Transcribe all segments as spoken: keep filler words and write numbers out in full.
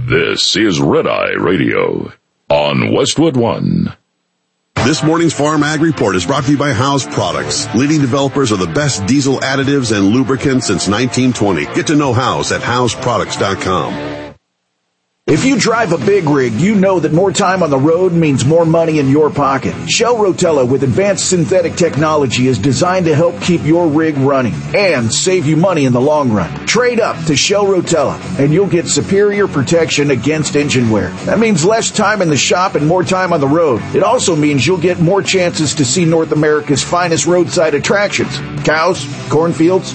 This is Red Eye Radio on Westwood One. This morning's Farm Ag Report is brought to you by House Products, leading developers of the best diesel additives and lubricants since nineteen twenty. Get to know House at house products dot com. If you drive a big rig, you know that more time on the road means more money in your pocket. Shell Rotella with advanced synthetic technology is designed to help keep your rig running and save you money in the long run. Trade up to Shell Rotella and you'll get superior protection against engine wear. That means less time in the shop and more time on the road. It also means you'll get more chances to see North America's finest roadside attractions. Cows, cornfields,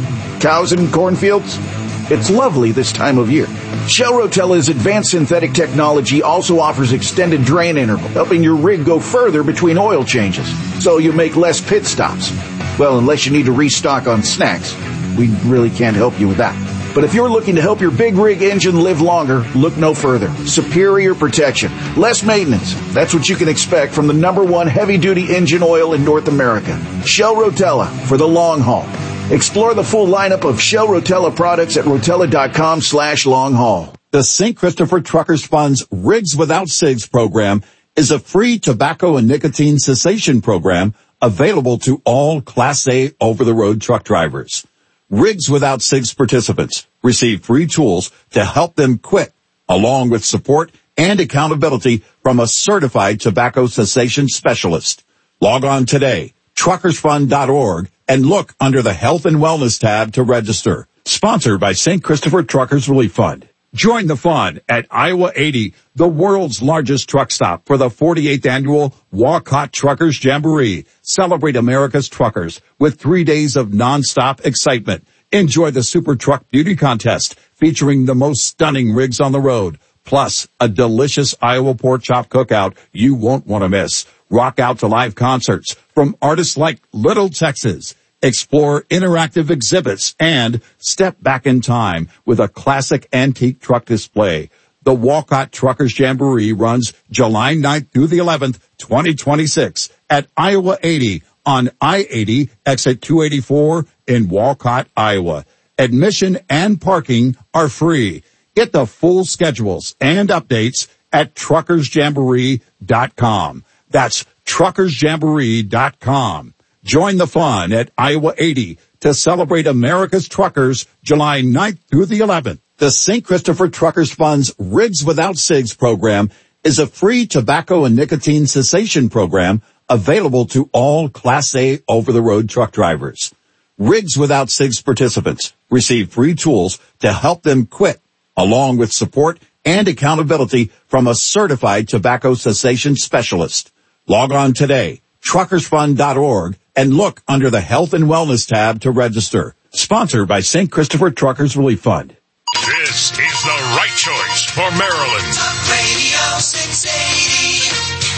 cows and cornfields. It's lovely this time of year. Shell Rotella's advanced synthetic technology also offers extended drain interval, helping your rig go further between oil changes, so you make less pit stops. Well, unless you need to restock on snacks, we really can't help you with that. But if you're looking to help your big rig engine live longer, look no further. Superior protection, less maintenance. That's what you can expect from the number one heavy-duty engine oil in North America. Shell Rotella for the long haul. Explore the full lineup of Shell Rotella products at rotella.com slash long haul. The Saint Christopher Truckers Fund's Rigs Without Cigs program is a free tobacco and nicotine cessation program available to all Class A over-the-road truck drivers. Rigs Without Cigs participants receive free tools to help them quit, along with support and accountability from a certified tobacco cessation specialist. Log on today, truckers fund dot org, and look under the Health and Wellness tab to register. Sponsored by Saint Christopher Truckers Relief Fund. Join the fun at Iowa eighty, the world's largest truck stop, for the forty-eighth annual Walcott Truckers Jamboree. Celebrate America's truckers with three days of nonstop excitement. Enjoy the Super Truck Beauty Contest featuring the most stunning rigs on the road, plus a delicious Iowa pork chop cookout you won't want to miss. Rock out to live concerts from artists like Little Texas. Explore interactive exhibits and step back in time with a classic antique truck display. The Walcott Truckers Jamboree runs July ninth through the eleventh, twenty twenty-six at Iowa eighty on I eighty, exit two eighty-four in Walcott, Iowa. Admission and parking are free. Get the full schedules and updates at truckers jamboree dot com. That's truckers jamboree dot com. Join the fun at Iowa eighty to celebrate America's truckers July ninth through the eleventh. The Saint Christopher Truckers Fund's Rigs Without Cigs program is a free tobacco and nicotine cessation program available to all Class A over-the-road truck drivers. Rigs Without Cigs participants receive free tools to help them quit, along with support and accountability from a certified tobacco cessation specialist. Log on today, truckers fund dot org, and look under the Health and Wellness tab to register. Sponsored by Saint Christopher Truckers Relief Fund. This is the right choice for Maryland. Talk Radio six eighty,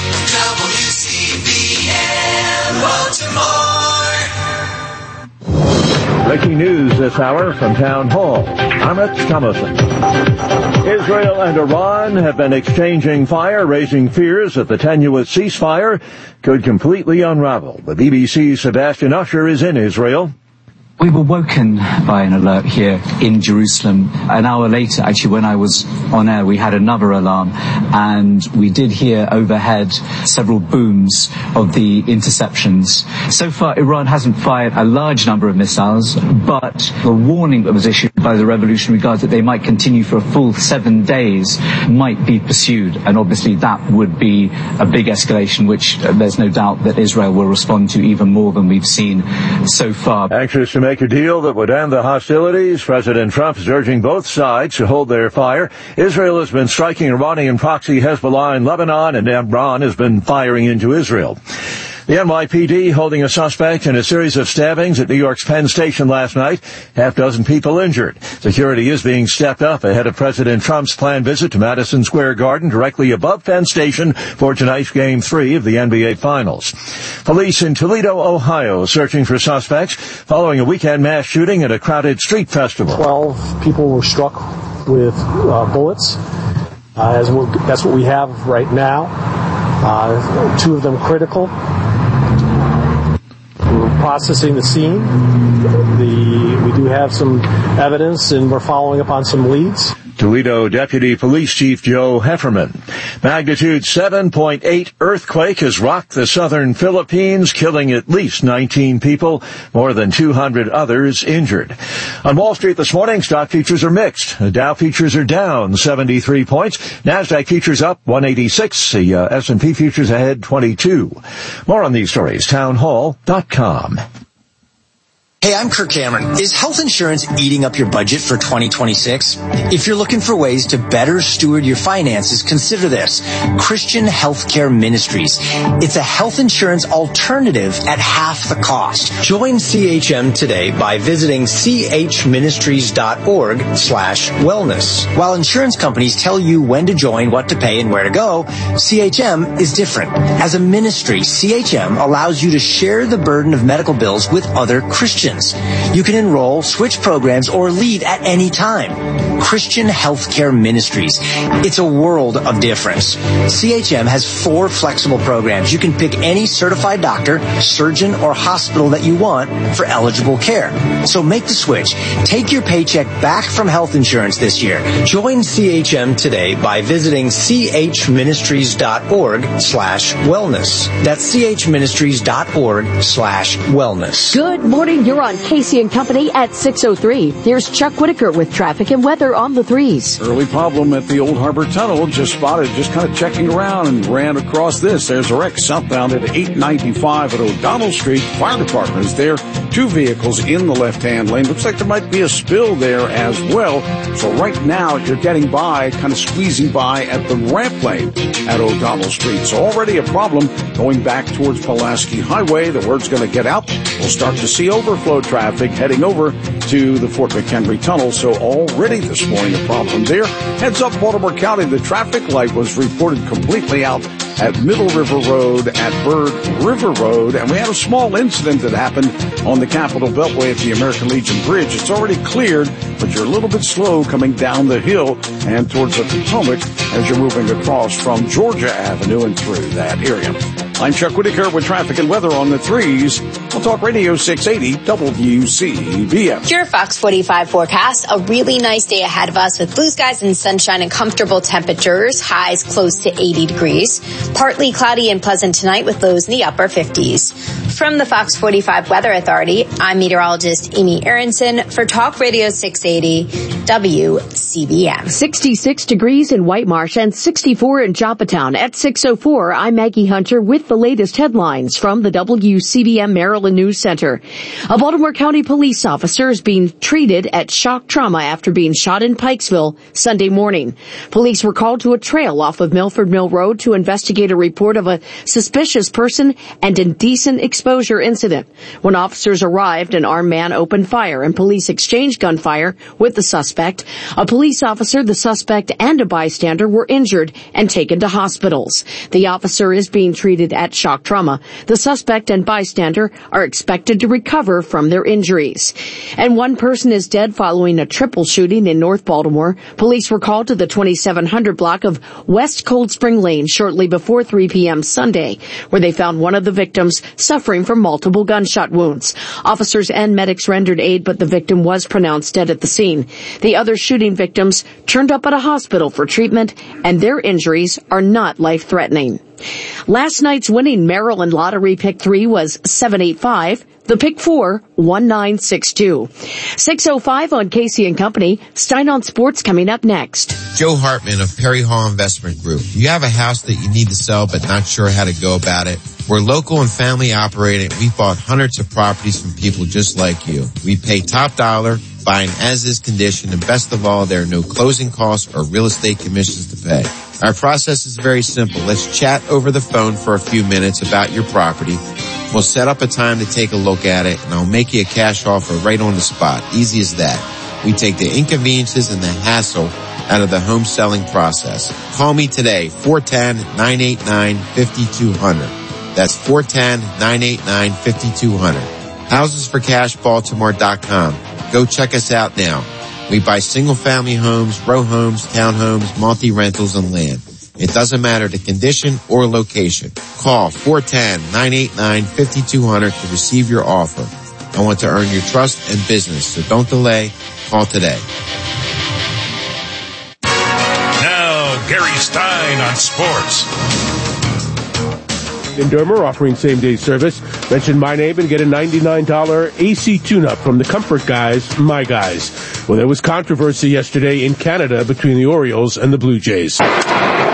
W C B M Baltimore. Breaking news this hour from Town Hall. I'm Rich Thomason. Israel and Iran have been exchanging fire, raising fears that the tenuous ceasefire could completely unravel. The B B C's Sebastian Usher is in Israel. We were woken by an alert here in Jerusalem. An hour later, actually, when I was on air, we had another alarm, and we did hear overhead several booms of the interceptions. So far, Iran hasn't fired a large number of missiles, but the warning that was issued by the Revolutionary Guards that they might continue for a full seven days might be pursued, and obviously that would be a big escalation, which uh, there's no doubt that Israel will respond to even more than we've seen so far. Anxious to make a deal that would end the hostilities, President Trump is urging both sides to hold their fire. Israel has been striking Iranian proxy Hezbollah in Lebanon, and Iran has been firing into Israel. The N Y P D holding a suspect in a series of stabbings at New York's Penn Station last night. Half dozen people injured. Security is being stepped up ahead of President Trump's planned visit to Madison Square Garden, directly above Penn Station, for tonight's Game three of the N B A Finals. Police in Toledo, Ohio, searching for suspects following a weekend mass shooting at a crowded street festival. Twelve people were struck with uh, bullets. Uh, as we're, that's what we have right now. Uh, two of them critical. We're processing the scene. The, we do have some evidence, and we're following up on some leads. Toledo Deputy Police Chief Joe Hefferman. Magnitude seven point eight earthquake has rocked the southern Philippines, killing at least nineteen people, more than two hundred others injured. On Wall Street this morning, stock futures are mixed. The Dow futures are down seventy-three points. NASDAQ futures up one eighty-six. The uh, S and P futures ahead twenty-two. More on these stories, townhall dot com. Hey, I'm Kirk Cameron. Is health insurance eating up your budget for twenty twenty-six? If you're looking for ways to better steward your finances, consider this. Christian Healthcare Ministries. It's a health insurance alternative at half the cost. Join C H M today by visiting chministries.org slash wellness. While insurance companies tell you when to join, what to pay, and where to go, C H M is different. As a ministry, C H M allows you to share the burden of medical bills with other Christians. You can enroll, switch programs, or leave at any time. Christian Healthcare Ministries. It's a world of difference. C H M has four flexible programs. You can pick any certified doctor, surgeon, or hospital that you want for eligible care. So make the switch. Take your paycheck back from health insurance this year. Join C H M today by visiting chministries.org slash wellness. That's chministries.org slash wellness. Good morning. You're on Casey and Company at six oh three. Here's Chuck Whitaker with traffic and weather on the threes. Early problem at the Old Harbor Tunnel. Just spotted, just kind of checking around and ran across this. There's a wreck southbound at eight ninety-five at O'Donnell Street. Fire department is there. Two vehicles in the left-hand lane. Looks like there might be a spill there as well. So right now you're getting by, kind of squeezing by at the ramp lane at O'Donnell Street. So already a problem going back towards Pulaski Highway. The word's going to get out. We'll start to see overflow traffic heading over to the Fort McHenry Tunnel. So already this morning a problem there. Heads up Baltimore County. The traffic light was reported completely out at Middle River Road, at Bird River Road, and we had a small incident that happened on the Capitol Beltway at the American Legion Bridge. It's already cleared, but you're a little bit slow coming down the hill and towards the Potomac as you're moving across from Georgia Avenue and through that area. I'm Chuck Whitaker with traffic and weather on the threes. We'll talk Radio six eighty W C B S. Your Fox forty-five forecast. A really nice day ahead of us with blue skies and sunshine and comfortable temperatures. Highs close to eighty degrees. Partly cloudy and pleasant tonight with lows in the upper fifties. From the Fox forty-five Weather Authority, I'm meteorologist Amy Aronson for Talk Radio six eighty W C B M. sixty-six degrees in White Marsh and sixty-four in Joppatown. At six oh four, I'm Maggie Hunter with the latest headlines from the W C B M Maryland News Center. A Baltimore County police officer is being treated at shock trauma after being shot in Pikesville Sunday morning. Police were called to a trail off of Milford Mill Road to investigate a report of a suspicious person and indecent exposure incident. When officers arrived, an armed man opened fire and police exchanged gunfire with the suspect. A police officer, the suspect, and a bystander were injured and taken to hospitals. The officer is being treated at shock trauma. The suspect and bystander are expected to recover from their injuries. And one person is dead following a triple shooting in North Baltimore. Police were called to the twenty-seven hundred block of West Cold Spring Lane shortly before three p.m. Sunday, where they found one of the victims suffering from multiple gunshot wounds. Officers and medics rendered aid, but the victim was pronounced dead at the scene. The other shooting victims turned up at a hospital for treatment, and their injuries are not life-threatening. Last night's winning Maryland Lottery Pick three was seven eight five. The Pick four, one nine six two. six oh five on Casey and Company. Stein on Sports coming up next. Joe Hartman of Perry Hall Investment Group. You have a house that you need to sell but not sure how to go about it? We're local and family operated. We've bought hundreds of properties from people just like you. We pay top dollar, buy in as-is condition, and best of all, there are no closing costs or real estate commissions to pay. Our process is very simple. Let's chat over the phone for a few minutes about your property. We'll set up a time to take a look at it, and I'll make you a cash offer right on the spot. Easy as that. We take the inconveniences and the hassle out of the home selling process. Call me today, four one zero, nine eight nine, five two zero zero. That's four one zero, nine eight nine, five two zero zero. houses for cash baltimore dot com. Go check us out now. We buy single-family homes, row homes, townhomes, multi-rentals, and land. It doesn't matter the condition or location. Call four one zero, nine eight nine, five two zero zero to receive your offer. I want to earn your trust and business, so don't delay. Call today. Gary Stein on sports. In Dermer, offering same-day service. Mention my name and get a ninety-nine dollars A C tune-up from the Comfort Guys, my guys. Well, there was controversy yesterday in Canada between the Orioles and the Blue Jays. Passes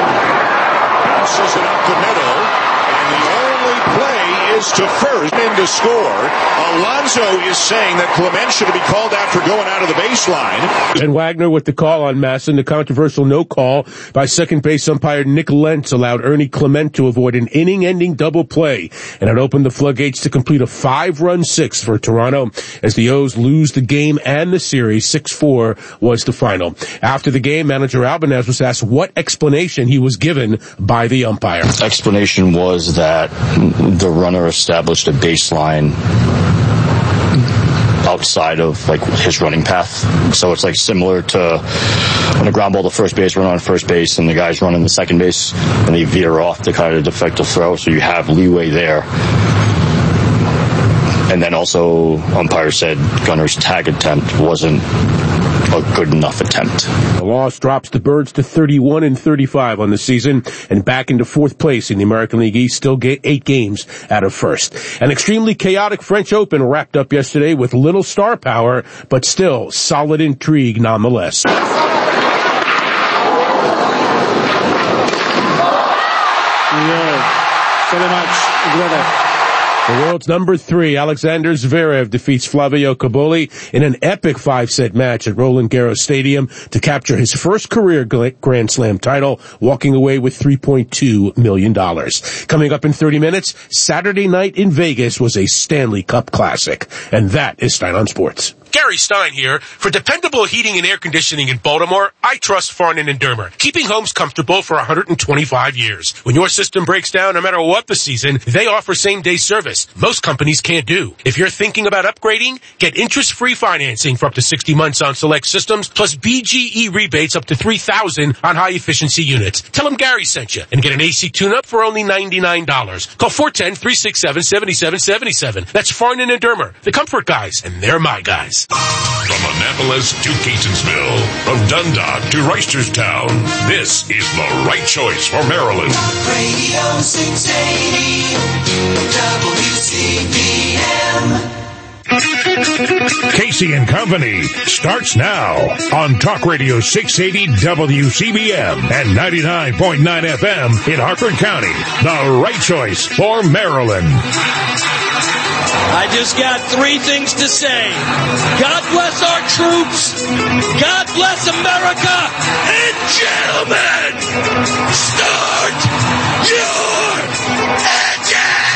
it up the middle, and the only play is to first in to score. Alonso is saying that Clement should be called out for going out of the baseline. And Wagner with the call on Masson. The controversial no call by second base umpire Nick Lentz allowed Ernie Clement to avoid an inning-ending double play, and it opened the floodgates to complete a five-run sixth for Toronto as the O's lose the game and the series. six four was the final. After the game, manager Albanez was asked what explanation he was given by the umpire. Explanation was that the runner established a baseline outside of like his running path. So it's like similar to when a ground ball to first base, run on first base, and the guy's running the second base, and they veer off to kind of defect a throw, so you have leeway there. And then also, umpire said Gunner's tag attempt wasn't a good enough attempt. The loss drops the Birds to thirty-one and thirty-five on the season and back into fourth place in the American League East, still get eight games out of first. An extremely chaotic French Open wrapped up yesterday with little star power, but still solid intrigue nonetheless. The world's number three, Alexander Zverev, defeats Flavio Cobolli in an epic five-set match at Roland Garros Stadium to capture his first career Grand Slam title, walking away with three point two million dollars. Coming up in thirty minutes, Saturday night in Vegas was a Stanley Cup Classic. And that is Stein on Sports. Gary Stein here. For dependable heating and air conditioning in Baltimore, I trust Farnan and Dermer, keeping homes comfortable for one hundred twenty-five years. When your system breaks down, no matter what the season, they offer same-day service. Most companies can't do. If you're thinking about upgrading, get interest-free financing for up to sixty months on select systems, plus B G E rebates up to three thousand dollars on high-efficiency units. Tell them Gary sent you and get an A C tune-up for only ninety-nine dollars. Call four one zero, three six seven, seven seven seven seven. That's Farnan and Dermer, the Comfort Guys, and they're my guys. From Annapolis to Catonsville, from Dundalk to Reisterstown, this is the right choice for Maryland. Radio six eighty W C B M. Casey and Company starts now on Talk Radio six eighty W C B M and ninety-nine point nine F M in Harford County. The right choice for Maryland. I just got three things to say. God bless our troops. God bless America. And gentlemen, start your engine.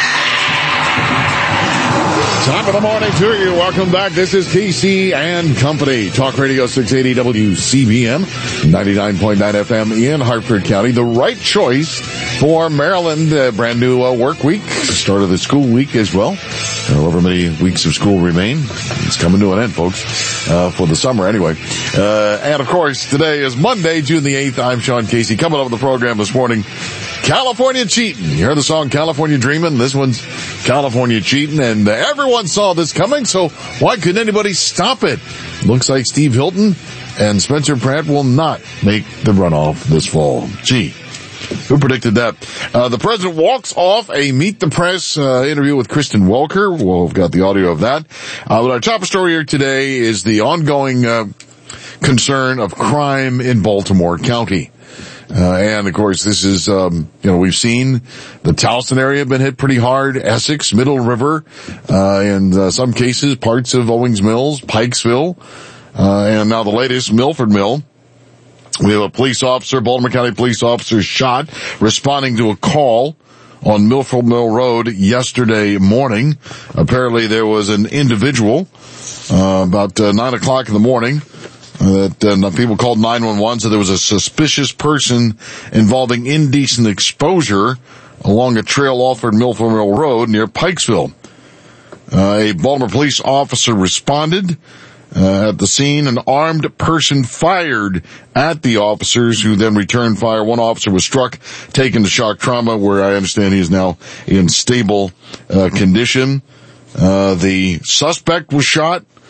Top of the morning to you. Welcome back. This is Casey and Company. Talk Radio six eighty W C B M, ninety-nine point nine F M in Hartford County. The right choice for Maryland. Uh, brand new uh, work week. Start of the school week as well. However many weeks of school remain. It's coming to an end, folks, uh, for the summer anyway. Uh, and of course, today is Monday, June the eighth. I'm Sean Casey. Coming up with the program this morning, California Cheating. You heard the song California Dreamin'? This one's California Cheating, and uh, everyone saw this coming, so why couldn't anybody stop it? Looks like Steve Hilton and Spencer Pratt will not make the runoff this fall. Gee. Who predicted that? Uh, the president walks off a Meet the Press uh, interview with Kristen Welker. Well, we've got the audio of that. Uh, but our top story here today is the ongoing uh, concern of crime in Baltimore County. Uh, and of course, this is, um, you know, we've seen the Towson area been hit pretty hard, Essex, Middle River, uh, and uh, some cases, parts of Owings Mills, Pikesville, uh, and now the latest, Milford Mill. We have a police officer, Baltimore County police officer shot, responding to a call on Milford Mill Road yesterday morning. Apparently there was an individual, uh, about uh, nine o'clock in the morning, uh, that uh, people called nine one one, so there was a suspicious person involving indecent exposure along a trail off of Milford Mill Road near Pikesville. Uh, a Baltimore police officer responded. Uh, at the scene, an armed person fired at the officers, who then returned fire. One officer was struck, taken to shock trauma, where I understand he is now in stable uh, condition. Uh, the suspect was shot,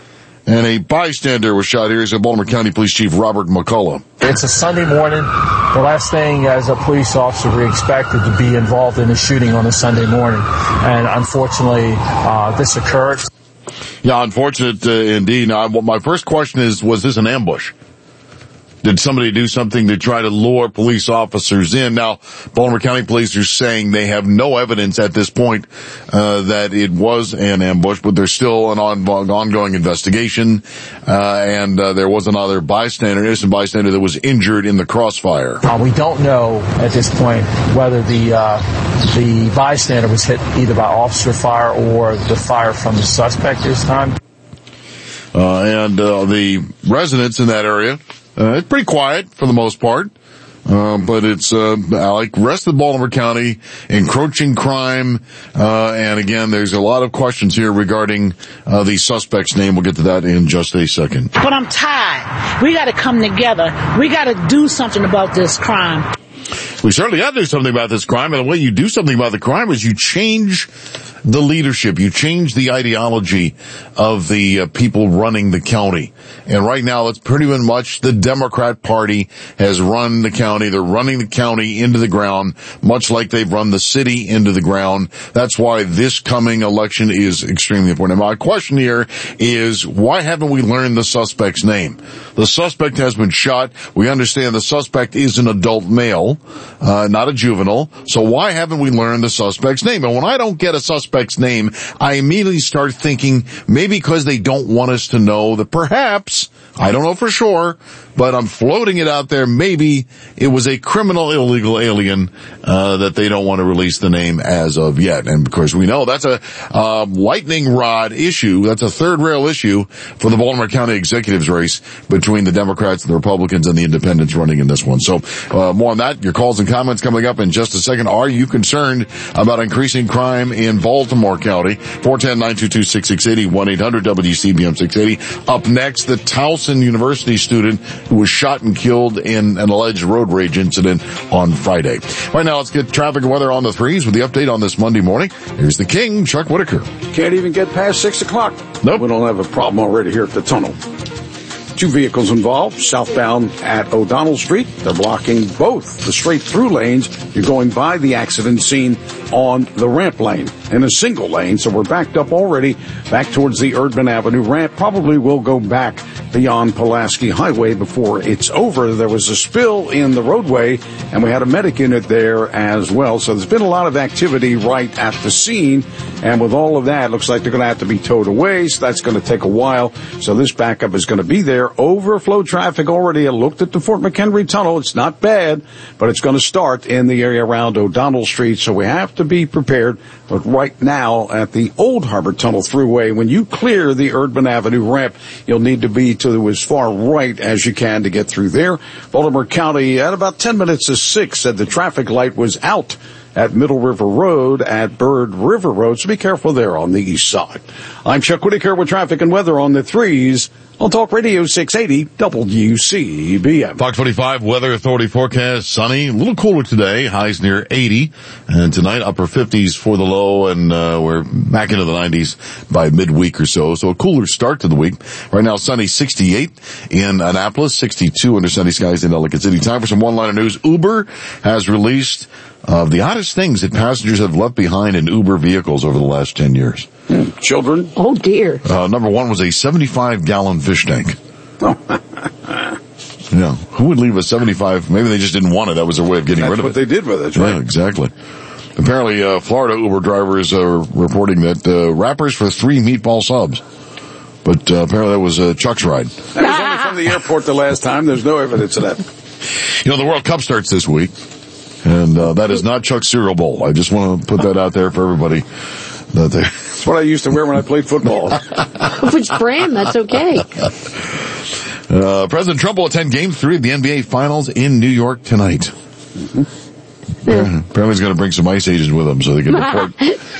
And a bystander was shot. Here is Baltimore County Police Chief Robert McCullough. It's a Sunday morning. The last thing as a police officer we expected to be involved in a shooting on a Sunday morning. And unfortunately, uh, this occurred. Yeah, unfortunate uh, indeed. Now, my first question is, was this an ambush? Did somebody do something to try to lure police officers in? Now, Baltimore County Police are saying they have no evidence at this point uh, that it was an ambush, but there's still an on- ongoing investigation, uh, and uh, there was another bystander, innocent bystander, that was injured in the crossfire. Uh, we don't know at this point whether the uh, the bystander was hit either by officer fire or the fire from the suspect this time. Uh, and uh, the residents in that area, Uh, it's pretty quiet for the most part, uh, but it's, uh, like the rest of Baltimore County, encroaching crime, uh, and again, there's a lot of questions here regarding, uh, the suspect's name. We'll get to that in just a second. But I'm tired. We gotta come together. We gotta do something about this crime. We certainly got to do something about this crime, and the way you do something about the crime is you change the leadership. You change the ideology of the uh, people running the county. And right now, it's pretty much the Democrat Party has run the county. They're running the county into the ground, much like they've run the city into the ground. That's why this coming election is extremely important. And my question here is, why haven't we learned the suspect's name? The suspect has been shot. We understand the suspect is an adult male, uh, not a juvenile. So why haven't we learned the suspect's name? And when I don't get a suspect's name, I immediately start thinking maybe because they don't want us to know that perhaps, I don't know for sure, but I'm floating it out there, maybe it was a criminal illegal alien uh that they don't want to release the name as of yet. And of course we know that's a uh, lightning rod issue. That's a third rail issue for the Baltimore County executives race between the Democrats, the Republicans, and the independents running in this one. So uh more on that, your calls and comments coming up in just a second. Are you concerned about increasing crime in Baltimore County? four one zero, nine two two, six six eight zero, one eight hundred W C B M six eighty. Up next, the Towson University student who was shot and killed in an alleged road rage incident on Friday. Right now, let's get traffic and weather on the threes with the update on this Monday morning. Here's the king, Chuck Whitaker. Can't even get past six o'clock. Nope. We don't have a problem already here at the tunnel. Two vehicles involved, southbound at O'Donnell Street. They're blocking both the straight-through lanes. You're going by the accident scene on the ramp lane in a single lane, so we're backed up already back towards the Erdman Avenue ramp. Probably will go back beyond Pulaski Highway before it's over. There was a spill in the roadway, and we had a medic unit there as well. So there's been a lot of activity right at the scene, and with all of that, it looks like they're going to have to be towed away, so that's going to take a while. So this backup is going to be there. Overflow traffic already. I looked at the Fort McHenry Tunnel. It's not bad, but it's going to start in the area around O'Donnell Street, so we have to be prepared. But right now at the Old Harbor Tunnel Thruway, when you clear the Erdman Avenue ramp, you'll need to be to as far right as you can to get through there. Baltimore County at about ten minutes to six said the traffic light was out at Middle River Road at Bird River Road, so be careful there on the east side. I'm Chuck Whitaker with traffic and weather on the threes on Talk Radio six eighty W C B M. Fox twenty-five Weather Authority forecast, sunny, a little cooler today, highs near eighty, and tonight upper fifties for the low, and uh, we're back into the nineties by midweek or so, so a cooler start to the week. Right now sunny, sixty-eight in Annapolis, sixty-two under sunny skies in Ellicott City. Time for some one-liner news. Uber has released of uh, the oddest things that passengers have left behind in Uber vehicles over the last ten years. Hmm. Children? Oh, dear. Uh, number one was a seventy-five gallon fish tank. Yeah. Who would leave a seventy-five? Maybe they just didn't want it. That was their way of getting That's rid of it. That's what they did with it, right? Yeah, exactly. Apparently, uh, Florida Uber drivers are reporting that uh, wrappers for three meatball subs. But uh, apparently that was uh, Chuck's ride. That was only from the airport the last time. There's no evidence of that. You know, the World Cup starts this week. And uh, that is not Chuck's cereal bowl. I just want to put that out there for everybody. That they... That's what I used to wear when I played football. Which brand? That's okay. Uh, President Trump will attend Game three of the N B A Finals in New York tonight. Mm-hmm. Yeah. Apparently he's going to bring some ice agents with him so they can report